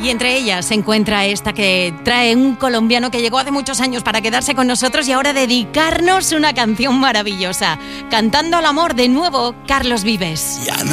Y entre ellas se encuentra esta que trae un colombiano que llegó hace muchos años para quedarse con nosotros y ahora dedicarnos una canción maravillosa. Cantando al amor de nuevo, Carlos Vives. Ya no